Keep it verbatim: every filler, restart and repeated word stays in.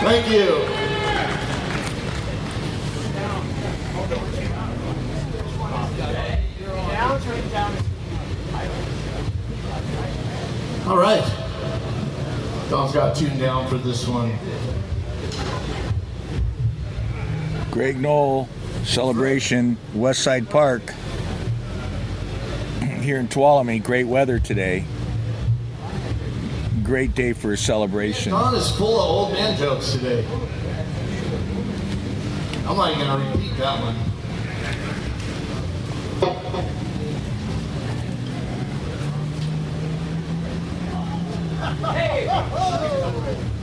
Thank you. All right. Don's got tuned down for this one. Greg Knoll celebration, Westside Park here in Tuolumne. Great weather today. Great day for a celebration. Don is full of old man jokes today. I'm not even going to repeat that one. Hey!